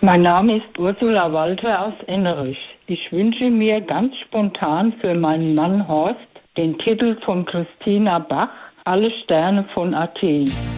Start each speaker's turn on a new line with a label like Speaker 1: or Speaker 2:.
Speaker 1: Mein Name ist Ursula Walter aus Ennerich. Ich wünsche mir ganz spontan für meinen Mann Horst den Titel von Christina Bach, Alle Sterne von Athen.